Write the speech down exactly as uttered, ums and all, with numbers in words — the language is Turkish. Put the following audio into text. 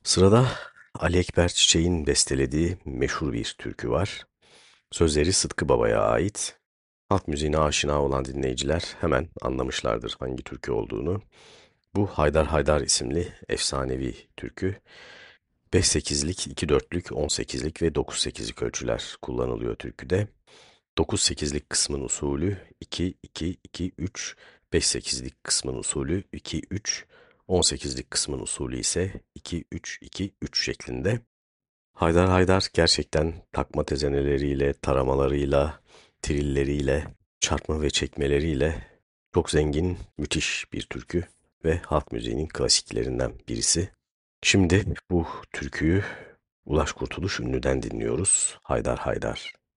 Sırada Ali Ekber Çiçek'in bestelediği meşhur bir türkü var. Sözleri Sıtkı Baba'ya ait. Halk müziğine aşina olan dinleyiciler hemen anlamışlardır hangi türkü olduğunu. Bu Haydar Haydar isimli efsanevi türkü. beş sekizlik, iki dörtlük, on sekizlik ve dokuz sekizlik ölçüler kullanılıyor türküde. dokuz sekizlik kısmın usulü iki iki iki üç, beş sekizlik kısmın usulü iki üç, on sekizlik kısmın usulü ise iki üç iki üç şeklinde. Haydar Haydar gerçekten takma tezeneleriyle, taramalarıyla, trilleriyle, çarpma ve çekmeleriyle çok zengin, müthiş bir türkü ve halk müziğinin klasiklerinden birisi. Şimdi bu türküyü Ulaş Kurtuluş Ünlü'den dinliyoruz. Haydar Haydar.